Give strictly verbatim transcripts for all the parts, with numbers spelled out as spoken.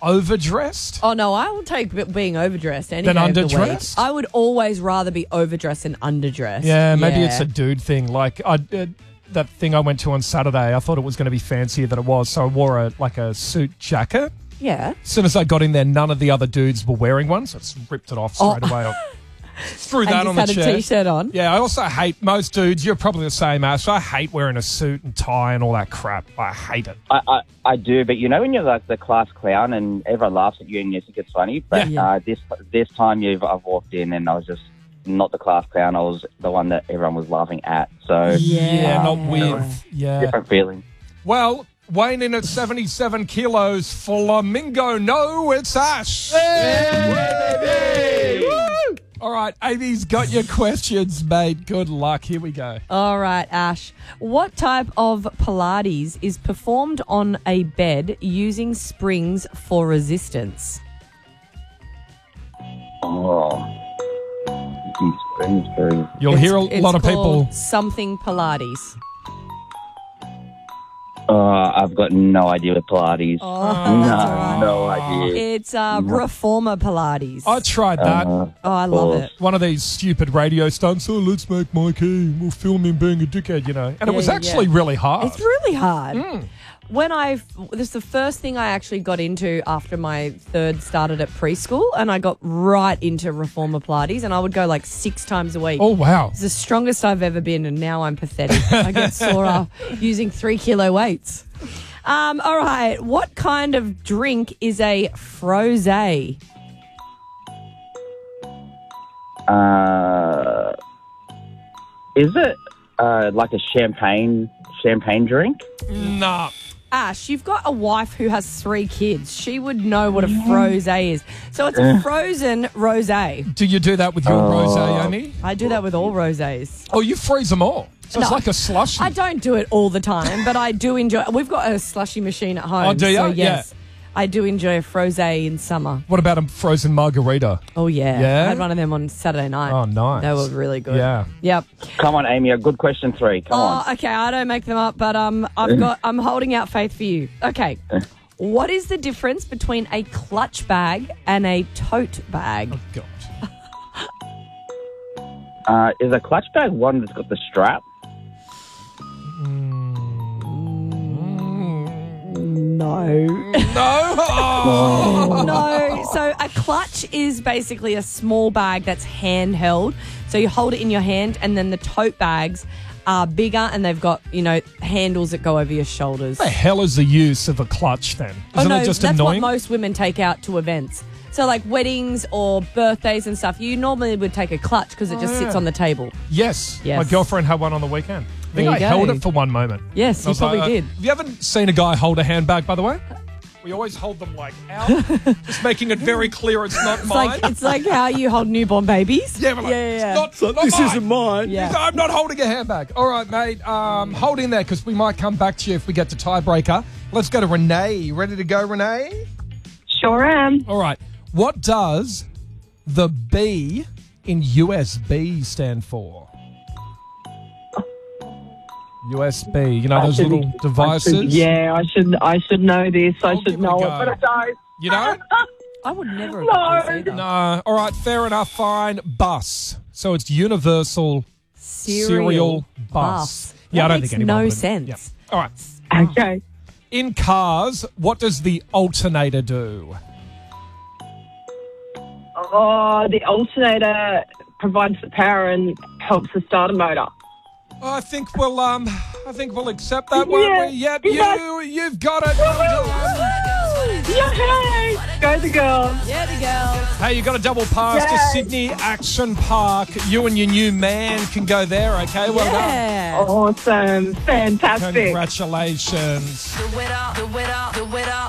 overdressed? Oh, no, I will take b- being overdressed any Than day of the week. underdressed? I would always rather be overdressed than underdressed. Yeah, maybe it's a dude thing. Like I, uh, that thing I went to on Saturday, I thought it was going to be fancier than it was, so I wore a like a suit jacket. Yeah. As soon as I got in there, none of the other dudes were wearing one, so I just ripped it off straight Oh. away. I threw And that just on the had a chair. T-shirt on. Yeah, I also hate most dudes. You're probably the same, Ash. I hate wearing a suit and tie and all that crap. I hate it. I, I, I do, but you know when you're like the class clown and everyone laughs at you and you think it's funny, but Yeah. uh, this this time you've I've walked in and I was just not the class clown. I was the one that everyone was laughing at. So Yeah. not with. Yeah. different feeling. Well, weighing in at seventy-seven kilos, Flamingo. No, it's Ash. Woo! All right, Amy's got your questions, mate. Good luck. Here we go. All right, Ash. What type of Pilates is performed on a bed using springs for resistance? Oh, these springs very. You'll hear a It's lot of called people. something Pilates. Uh, I've got no idea what Pilates. Oh, no, no idea. It's uh, reformer Pilates. I tried that. Uh, oh, I love it. One of these stupid radio stunts. Oh, let's make Mikey. We'll film him being a dickhead, you know. And it Yeah, was yeah, actually yeah. really hard. It's really hard. Mm. When I, this is the first thing I actually got into after my third started at preschool, and I got right into reformer Pilates, and I would go like six times a week. Oh, wow. It's the strongest I've ever been, and now I'm pathetic. I get sore using three kilo weights. Um, all right, what kind of drink is a frosé? Uh, is it uh, like a champagne champagne drink? Nah. Ash, you've got a wife who has three kids. She would know what a frosé is. So it's a frozen rosé. Do you do that with your rosé, Amy? I do that with all rosés. Oh, you freeze them all. So it's No. like a slushie. I don't do it all the time, but I do enjoy. We've got a slushy machine at home. Oh, do ya? So yes, I do enjoy a frosé in summer. What about a frozen margarita? Oh yeah, Yeah? I had one of them on Saturday night. Oh, nice. They were really good. Yeah. Yep. Come on, Amy. A good question three. Come Oh, on. okay. I don't make them up, but um, I've got. I'm holding out faith for you. Okay. What is the difference between a clutch bag and a tote bag? Oh, God. Uh, is a clutch bag one that's got the strap? No. No? Oh. No. So a clutch is basically a small bag that's handheld. So you hold it in your hand, and then the tote bags are bigger, and they've got, you know, handles that go over your shoulders. What the hell is the use of a clutch then? Oh Isn't no, it just that's annoying? what most women take out to events. So like weddings or birthdays and stuff, you normally would take a clutch because it just Oh, sits yeah. on the table. Yes. Yes. My girlfriend had one on the weekend. I think There I you go. held it for one moment. Yes, I you was like, probably uh, did. Have you ever seen a guy hold a handbag, by the way? We always hold them like out, just making it very clear it's not It's mine. like it's like how you hold newborn babies. yeah, we're like, yeah, yeah. It's not, not This mine. isn't mine. Yeah. I'm not holding a handbag. All right, mate. Um, hold in there because we might come back to you if we get to tiebreaker. Let's go to Renee. Ready to go, Renee? Sure am. All right. What does the B in U S B stand for? U S B. You know I those should- little I devices? should- yeah, I should. I should know this. I I'll should give it a know go. it, but I don't. You know? I would never have No. got this either. No. All right. Fair enough. Fine. Bus. So it's Universal Serial Bus. That Yeah, I don't makes think anyone no would- sense. Yeah. All right. Okay. In cars, what does the alternator do? Oh, the alternator provides the power and helps the starter motor. I think we'll um, I think we'll accept that one. Yeah. We? Yep, Yeah. you, you've got it. Well done. Yay! Go the girls. Yeah, the girl. Hey, you got a double pass to Yay. Sydney Action Park. You and your new man can go there. Okay, well done. Yeah. Awesome. Fantastic. Congratulations. The winner, the winner, the winner.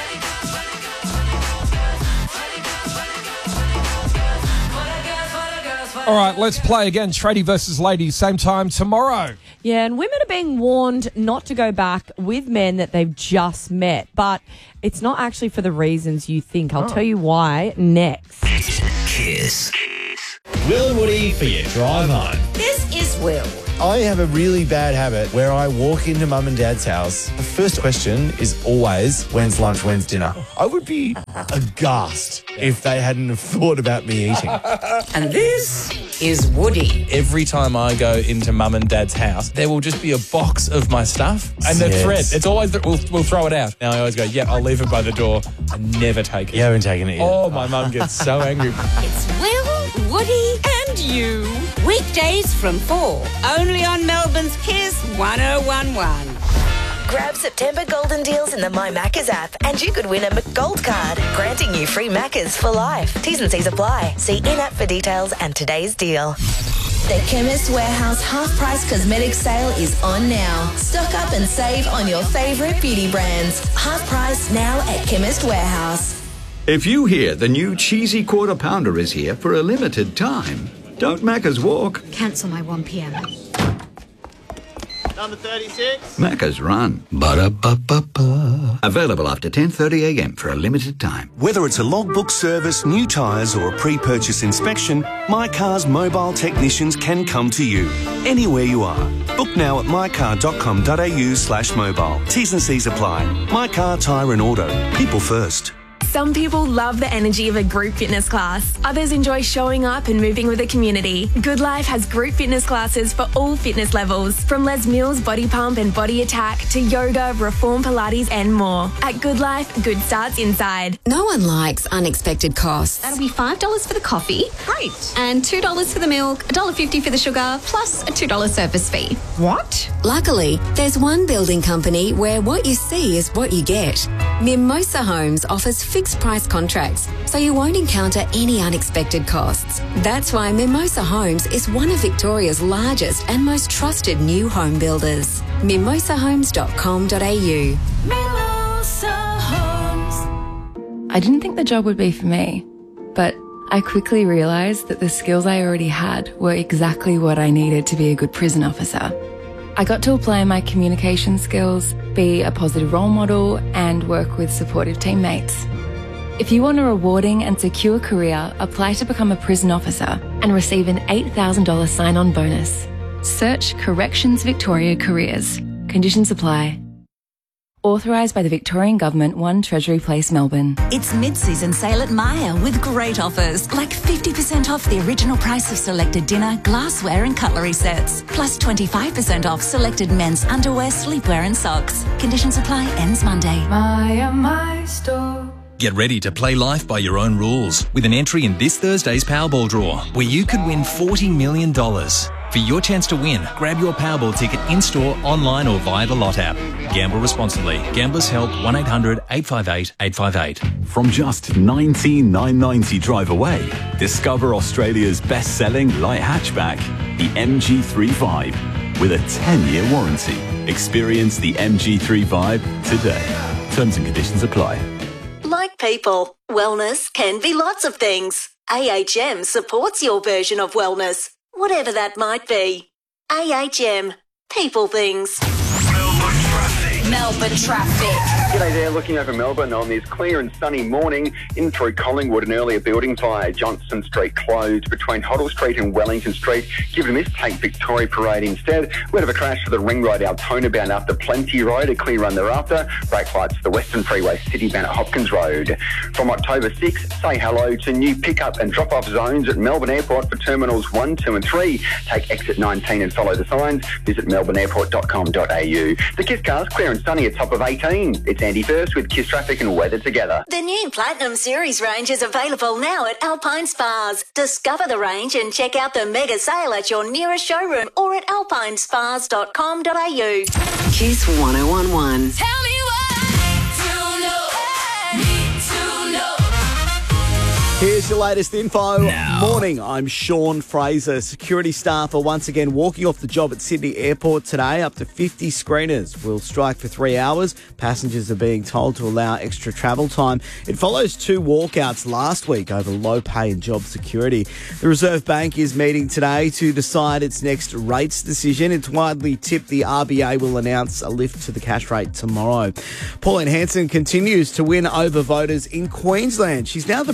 All right, let's play again. Tradie versus ladies, same time tomorrow. Yeah, and women are being warned not to go back with men that they've just met, but it's not actually for the reasons you think. I'll Oh. tell you why next. Kiss. Will and Woody for your drive home. This is Will. I have a really bad habit where I walk into mum and dad's house. The first question is always, when's lunch, when's dinner? I would be aghast if they hadn't have thought about me eating. And this is Woody. Every time I go into mum and dad's house, there will just be a box of my stuff and the Yes. thread. It's always, the, we'll, we'll throw it out. Now I always go, yeah, I'll leave it by the door. I never take it. You haven't taken it yet. Oh, my mum gets so angry. It's Will, Woody, and you. Weekdays from four. Only on Melbourne's Kiss one oh one one. Grab September golden deals in the My Maccas app and you could win a McGold card, granting you free Maccas for life. T's and C's apply. See in-app for details and today's deal. The Chemist Warehouse half-price cosmetic sale is on now. Stock up and save on your favourite beauty brands. Half price now at Chemist Warehouse. If you hear the new cheesy quarter pounder is here for a limited time, don't Macca's walk. Cancel my one p.m. Number thirty-six. Macca's run. Ba-da-ba-ba-ba. Available after ten thirty a m for a limited time. Whether it's a logbook service, new tyres or a pre-purchase inspection, My Car's mobile technicians can come to you anywhere you are. Book now at mycar.com.au slash mobile. T's and C's apply. My Car, Tyre and Auto. People first. Some people love the energy of a group fitness class. Others enjoy showing up and moving with the community. Good Life has group fitness classes for all fitness levels, from Les Mills Body Pump and Body Attack to yoga, Reform Pilates and more. At Good Life, good starts inside. No one likes unexpected costs. That'll be five dollars for the coffee. Great. And two dollars for the milk, one dollar fifty for the sugar, plus a two dollars service fee. What? Luckily, there's one building company where what you see is what you get. Mimosa Homes offers fixed price contracts, so you won't encounter any unexpected costs. That's why Mimosa Homes is one of Victoria's largest and most trusted new home builders. mimosa homes dot com dot a u. Mimosa Homes. I didn't think the job would be for me, but I quickly realised that the skills I already had were exactly what I needed to be a good prison officer. I got to apply my communication skills, be a positive role model, and work with supportive teammates. If you want a rewarding and secure career, apply to become a prison officer and receive an eight thousand dollars sign-on bonus. Search Corrections Victoria Careers. Conditions apply. Authorised by the Victorian Government, one Treasury Place, Melbourne. It's mid-season sale at Myer with great offers, like fifty percent off the original price of selected dinner, glassware and cutlery sets, plus twenty-five percent off selected men's underwear, sleepwear and socks. Conditions apply, ends Monday. Myer, my store. Get ready to play life by your own rules with an entry in this Thursday's Powerball draw, where you could win forty million dollars. For your chance to win, grab your Powerball ticket in-store, online or via the Lot app. Gamble responsibly. Gamblers Help one eight hundred eight five eight eight five eight. From just nineteen thousand nine hundred ninety drive away, discover Australia's best-selling light hatchback, the M G thirty-five, with a ten-year warranty. Experience the M G thirty-five today. Terms and conditions apply. Like people, wellness can be lots of things. A H M supports your version of wellness, whatever that might be. A H M, people things. Melbourne traffic. Melbourne traffic. G'day there, looking over Melbourne on this clear and sunny morning. In through Collingwood, an earlier building fire. Johnston Street closed between Hoddle Street and Wellington Street. Given this, take Victoria Parade instead. We have a crash for the Ring Road Altona bound after Plenty Road, a clear run thereafter. Brake lights for the Western Freeway City bound at Hopkins Road. From October sixth, say hello to new pick-up and drop-off zones at Melbourne Airport for Terminals one, two and three. Take exit nineteen and follow the signs. Visit melbourne airport dot com dot a u. The Kiss Cars, clear and sunny at top of eighteen. It's Andy First with Kiss Traffic and Weather Together. The new Platinum Series range is available now at Alpine Spas. Discover the range and check out the mega sale at your nearest showroom or at alpine spas dot com dot a u. Kiss one oh one one. Tell me Here's your latest info. Now. Morning, I'm Sean Fraser. Security staff are once again walking off the job at Sydney Airport today. Up to fifty screeners will strike for three hours. Passengers are being told to allow extra travel time. It follows two walkouts last week over low pay and job security. The Reserve Bank is meeting today to decide its next rates decision. It's widely tipped the R B A will announce a lift to the cash rate tomorrow. Pauline Hanson continues to win over voters in Queensland. She's now the preferred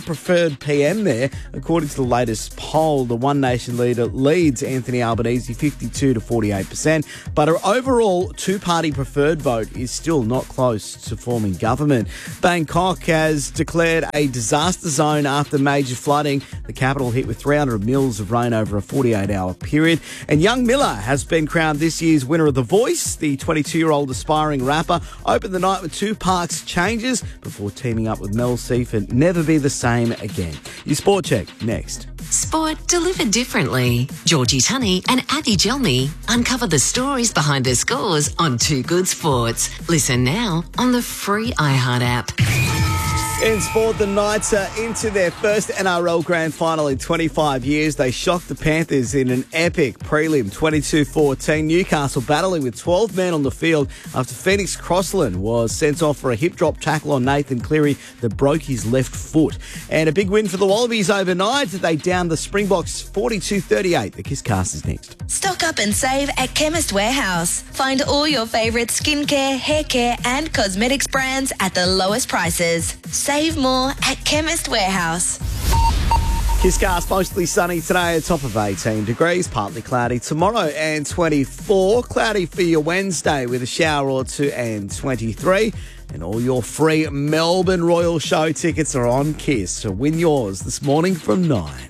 third p m there. According to the latest poll, the One Nation leader leads Anthony Albanese fifty-two to forty-eight percent, but her overall two-party preferred vote is still not close to forming government. Bangkok has declared a disaster zone after major flooding. The capital hit with three hundred mils of rain over a forty-eight hour period. And Young Miller has been crowned this year's winner of The Voice. The twenty-two-year-old aspiring rapper opened the night with two Parks changes before teaming up with Mel C for Never Be the Same Again. Your Sport Check next. Sport delivered differently. Georgie Tunney and Abby Gelmy uncover the stories behind the scores on Too Good Sports. Listen now on the free iHeart app. In sport, the Knights are into their first N R L Grand Final in twenty-five years. They shocked the Panthers in an epic prelim, twenty-two fourteen. Newcastle battling with twelve men on the field after Phoenix Crossland was sent off for a hip-drop tackle on Nathan Cleary that broke his left foot. And a big win for the Wallabies overnight. They downed the Springboks forty-two thirty-eight. The Kiss Cast is next. Stock up and save at Chemist Warehouse. Find all your favourite skincare, hair care and cosmetics brands at the lowest prices. Save more at Chemist Warehouse. Kisscast mostly sunny today, a top of eighteen degrees, partly cloudy tomorrow and twenty-four. Cloudy for your Wednesday with a shower or two and twenty-three. And all your free Melbourne Royal Show tickets are on Kiss. So win yours this morning from nine.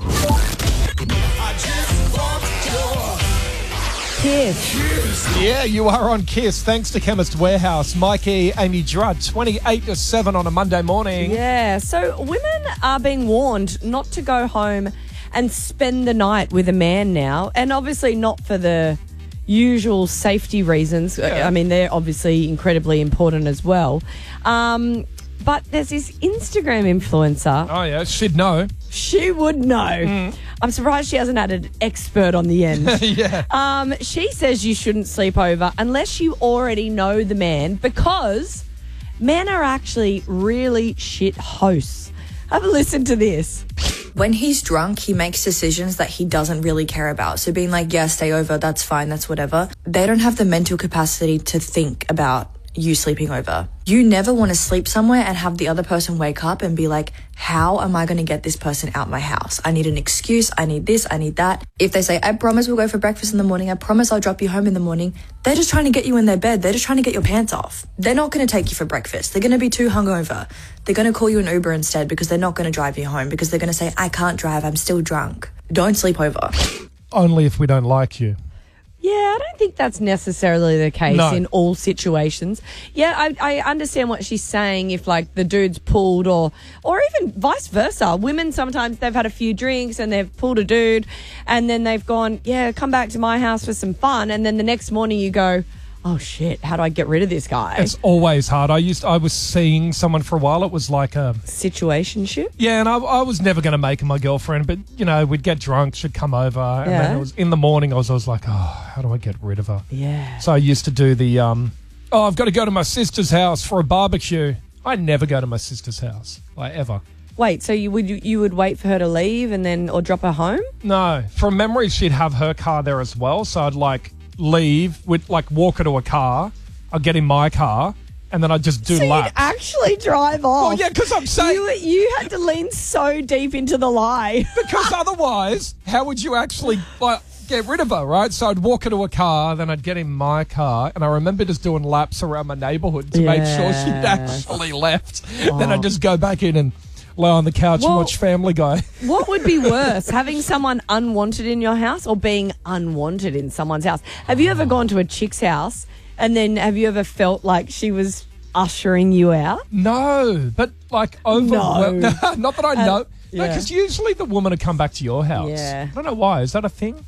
Kiss. Yeah, you are on Kiss. Thanks to Chemist Warehouse. Mikey, Amy Drudd, twenty-eight to seven on a Monday morning. Yeah, so women are being warned not to go home and spend the night with a man now. And obviously not for the usual safety reasons. Yeah. I mean, they're obviously incredibly important as well. Um, but there's this Instagram influencer. Oh, yeah, she'd know. She would know. Mm. I'm surprised she hasn't had an expert on the end. Yeah. Um, she says you shouldn't sleep over unless you already know the man, because men are actually really shit hosts. Have a listen to this. When he's drunk, he makes decisions that he doesn't really care about. So being like, yeah, stay over, that's fine, that's whatever. They don't have the mental capacity to think about you sleeping over. You never want to sleep somewhere and have the other person wake up and be like, how am I going to get this person out my house? I need an excuse. I need this. I need that. If they say, I promise we'll go for breakfast in the morning. I promise I'll drop you home in the morning. They're just trying to get you in their bed. They're just trying to get your pants off. They're not going to take you for breakfast. They're going to be too hungover. They're going to call you an Uber instead because they're not going to drive you home because they're going to say, I can't drive. I'm still drunk. Don't sleep over. Only if we don't like you. Yeah, I don't think that's necessarily the case No. in all situations. Yeah, I, I understand what she's saying if, like, the dude's pulled or or even vice versa. Women, sometimes they've had a few drinks and they've pulled a dude and then they've gone, yeah, come back to my house for some fun. And then the next morning you go, oh, shit, how do I get rid of this guy? It's always hard. I used I was seeing someone for a while. It was like a situationship. Yeah, and I, I was never going to make her my girlfriend, but you know, we'd get drunk, she'd come over, and Yeah. then it was in the morning. I was, I was like, oh, how do I get rid of her? Yeah. So I used to do the, um, oh, I've got to go to my sister's house for a barbecue. I never go to my sister's house, like ever. Wait, so you would you would wait for her to leave and then or drop her home? No, from memory, she'd have her car there as well. So I'd like leave, would like walk her to a car. I'd get in my car, and then I'd just do so laps. you'd actually drive off. Well, yeah, because I'm saying you, you had to lean so deep into the lie. Because otherwise, how would you actually like get rid of her, right? So I'd walk her to a car, then I'd get in my car, and I remember just doing laps around my neighbourhood to make sure she'd Yes. actually left. Oh. Then I'd just go back in and lie on the couch Well- and watch Family Guy. What would be worse, having someone unwanted in your house or being unwanted in someone's house? Have you ever gone to a chick's house and then have you ever felt like she was ushering you out? No, but like over. No. Not that I Uh, know. No, yeah. because usually the woman would come back to your house. Yeah. I don't know why. Is that a thing?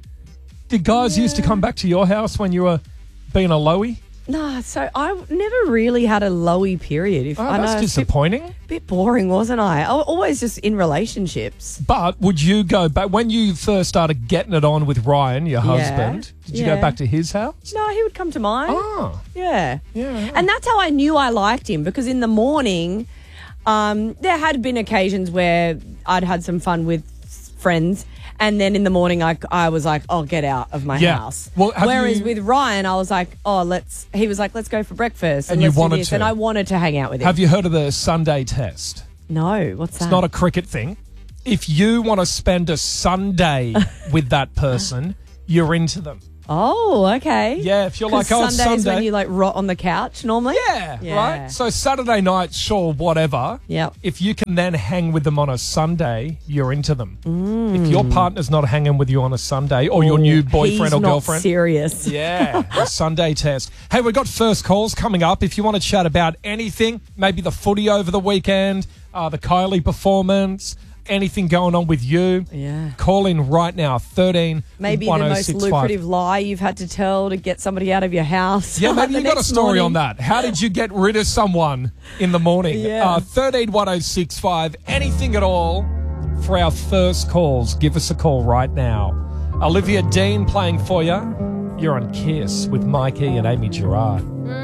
Did guys used to come back to your house when you were being a lowie? No, so I never really had a lowy period. If Oh, I that's know, it's a bit- disappointing. Bit boring, wasn't I? I was always just in relationships. But would you go back when you first started getting it on with Ryan, your Yeah. husband? Did you Yeah. go back to his house? No, he would come to mine. Oh. Yeah. Yeah. And that's how I knew I liked him, because in the morning, um, there had been occasions where I'd had some fun with friends, and then in the morning I, I was like, oh, get out of my Yeah. house. Well, have Whereas you- with Ryan, I was like, oh, let's, he was like, let's go for breakfast. And you let's do wanted this. to. And I wanted to hang out with him. Have you heard of the Sunday test? No, what's that? It's not a cricket thing. If you want to spend a Sunday with that person, you're into them. Oh, okay. Yeah, if you're like, 'Cause oh, it's Sundays Sunday. when you like rot on the couch normally. Yeah, right? So Saturday night, sure, whatever. Yep. If you can then hang with them on a Sunday, you're into them. Mm. If your partner's not hanging with you on a Sunday, or your Oh, new boyfriend he's or not girlfriend. serious. Yeah, a Sunday test. Hey, we've got first calls coming up. If you want to chat about anything, maybe the footy over the weekend, uh, the Kylie performance, anything going on with you, yeah. call in right now, thirteen Maybe the most lucrative lie you've had to tell to get somebody out of your house. Yeah, maybe the you got a next story morning. on that. How did you get rid of someone in the morning? Yeah. Uh, thirteen one oh six five, anything at all for our first calls. Give us a call right now. Olivia Dean playing for you. You're on Kiss with Mikey and Amy Gerard.